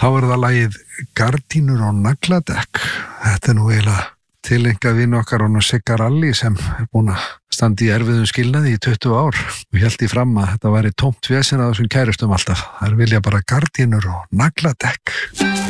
Þá það lagið Gardínur og nagladekk. Þetta nú eiginlega tilenga vin okkar og Sigga Ralli sem búin að standa í erfiðum skilnaði í 20 ár og held í fram að þetta væri tómt vesen að þessum kærustum alltaf. Þær vilja bara gardínur og nagladekk.